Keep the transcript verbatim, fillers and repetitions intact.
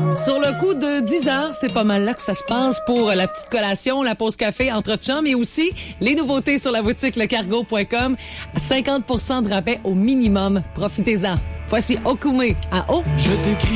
Sur le coup de dix heures, c'est pas mal là que ça se passe pour la petite collation, la pause café entre chums, mais aussi les nouveautés sur la boutique lecargo point com. cinquante pour cent de rabais au minimum. Profitez-en. Voici Okume à eau. Je t'écris